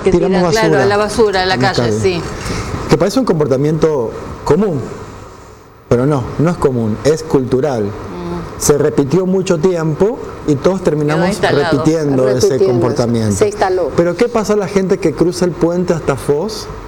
que tiramos tiran, basura, claro, a la basura, a la calle, sí. Que parece un comportamiento común, pero no es común, es cultural. Se repitió mucho tiempo y todos terminamos repitiendo ese comportamiento. Se instaló. Pero ¿qué pasa a la gente que cruza el puente hasta Foz